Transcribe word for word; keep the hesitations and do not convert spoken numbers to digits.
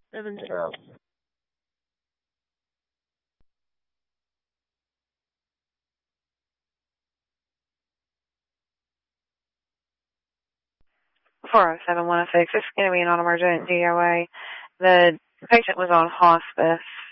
Seven Yeah. four oh seven, one oh six. It's going to be an emergent D O A. The patient was on hospice